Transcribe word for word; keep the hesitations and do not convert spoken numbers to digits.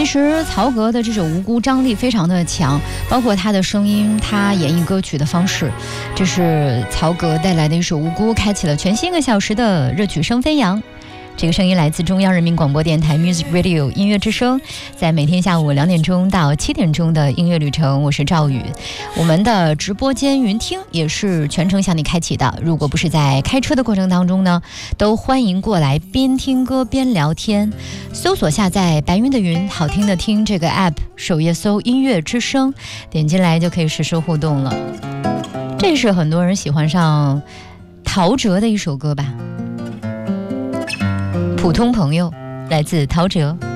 其实曹格的这首无辜张力非常的强，包括他的声音，他演绎歌曲的方式，这是曹格带来的一首无辜，开启了全新一个小时的热曲声飞扬。这个声音来自中央人民广播电台 Music Radio 音乐之声，在每天下午两点钟到七点钟的音乐旅程，我是赵宇。我们的直播间云听也是全程向你开启的，如果不是在开车的过程当中呢，都欢迎过来边听歌边聊天。搜索下载白云的云好听的听这个 app， 首页搜音乐之声，点进来就可以实时互动了。这是很多人喜欢上陶喆的一首歌吧，普通朋友，来自陶喆。